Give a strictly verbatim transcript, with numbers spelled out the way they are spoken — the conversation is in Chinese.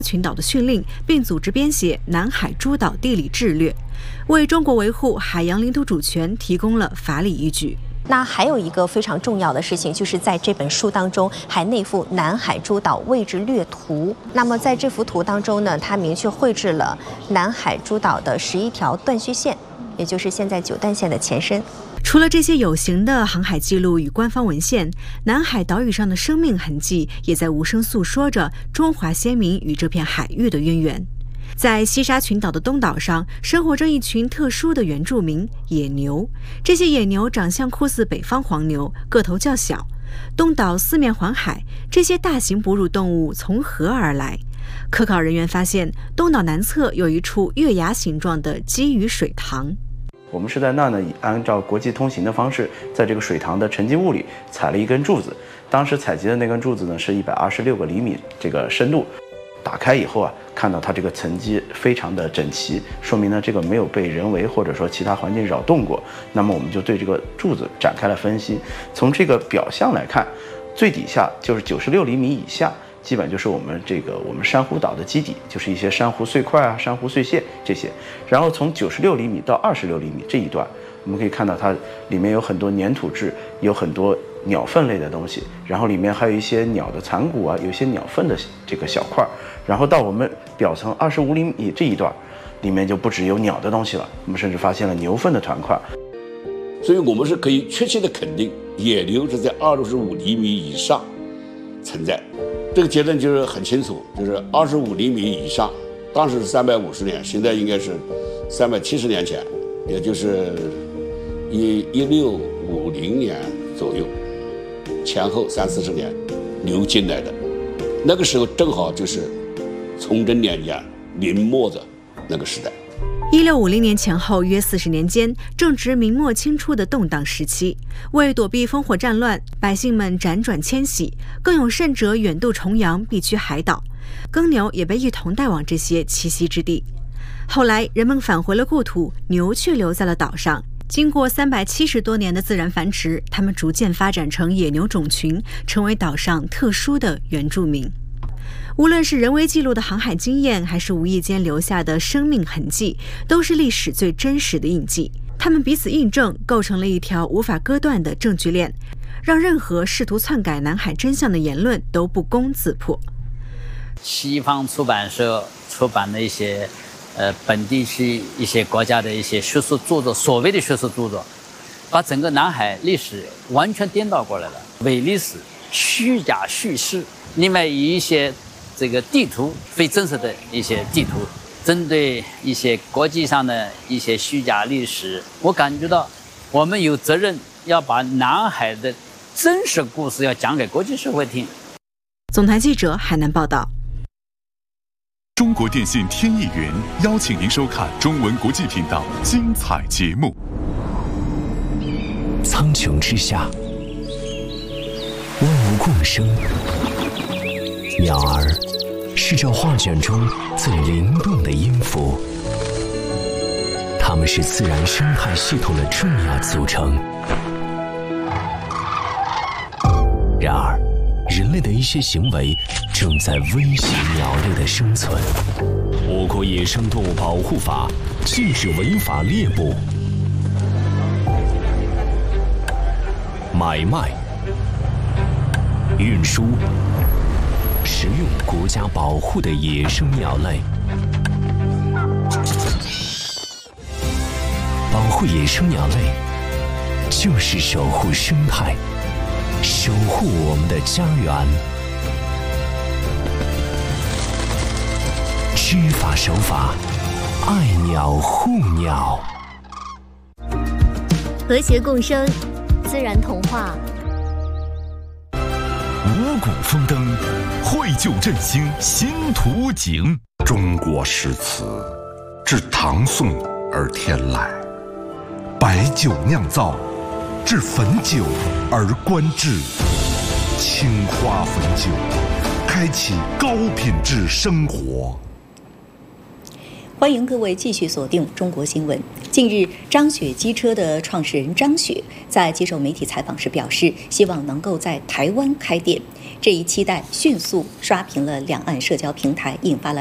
群岛的训令，并组织编写《南海诸岛地理志略》，为中国维护海洋领土主权提供了法理依据。 那还有一个非常重要的事情，就是在这本书当中还内附南海诸岛位置略图。那么在这幅图当中呢，它明确绘制了南海诸岛的十一条断续线，也就是现在九段线的前身。 除了这些有形的航海记录与官方文献，南海岛屿上的生命痕迹也在无声诉说着中华先民与这片海域的渊源。在西沙群岛的东岛上，生活着一群特殊的原住民野牛。这些野牛长相酷似北方黄牛，个头较小。东岛四面环海，这些大型哺乳动物从何而来？科考人员发现，东岛南侧有一处月牙形状的基鱼水塘。 我们是在那呢，以按照国际通行的方式，在这个水塘的沉积物里采了一根柱子。当时采集的那根柱子呢，是一百二十六个厘米这个深度。打开以后啊，看到它这个层级非常的整齐，说明呢这个没有被人为或者说其他环境扰动过。那么我们就对这个柱子展开了分析。从这个表象来看，最底下就是九十六厘米以下，基本就是我们这个我们珊瑚岛的基底，就是一些珊瑚碎块啊、珊瑚碎屑这些。然后从九十六厘米到二十六厘米这一段，我们可以看到它里面有很多粘土质，有很多鸟粪类的东西，然后里面还有一些鸟的残骨啊，有一些鸟粪的这个小块。然后到我们表层二十五厘米这一段，里面就不只有鸟的东西了，我们甚至发现了牛粪的团块。 所以我们是可以确切的肯定，野牛是在二十五厘米以上存在。这个结论就是很清楚，就是二十五厘米以上，当时是三百五十年，现在应该是三百七十年前，也就是一一六五零年左右，前后三四十年流进来的。那个时候正好就是崇祯年间明末的那个时代。 一六五零年前后约四十年间，正值明末清初的动荡时期。为躲避烽火战乱，百姓们辗转迁徙，更有甚者远渡重洋，避居海岛。耕牛也被一同带往这些栖息之地。后来人们返回了故土，牛却留在了岛上。经过三百七十多年的自然繁殖，它们逐渐发展成野牛种群，成为岛上特殊的原住民。无论是人为记录的航海经验，还是无意间留下的生命痕迹，都是历史最真实的印记。它们彼此印证，构成了一条无法割断的证据链，让任何试图篡改南海真相的言论都不攻自破。 西方出版社出版的一些呃，本地区一些国家的一些学术著作，所谓的学术著作，把整个南海历史完全颠倒过来了，伪历史、虚假叙事。另外，以一些这个地图，非真实的一些地图，针对一些国际上的一些虚假历史，我感觉到我们有责任要把南海的真实故事要讲给国际社会听。 总台记者海南报道。 中国电信天翼云邀请您收看中文国际频道精彩节目。 苍穹之下，万物共生，鸟儿是这画卷中最灵动的音符，它们是自然生态系统的重要组成。然而，人类的一些行为正在威胁鸟类的生存。我国野生动物保护法禁止违法猎捕、买卖、运输、食用国家保护的野生鸟类。保护野生鸟类，就是守护生态，守护我们的家园。知法守法，爱鸟护鸟。 和谐共生，自然童话。 五谷丰登，绘就振兴新图景。 中国诗词自唐宋而天来，白酒酿造，至汾酒而观之。青花汾酒，开启高品质生活。 欢迎各位继续锁定中国新闻。近日，张雪机车的创始人张雪在接受媒体采访时表示，希望能够在台湾开店。 这一期待迅速刷屏了两岸社交平台，引发了